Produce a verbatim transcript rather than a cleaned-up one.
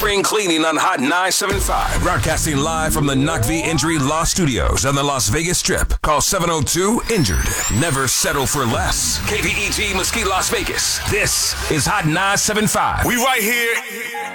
spring cleaning on Hot nine seventy-five. Broadcasting live from the Knockv Injury Law Studios on the Las Vegas Strip. Call seven oh two injured. Never settle for less. K V E G Mesquite, Las Vegas. This is Hot nine seventy-five. We right here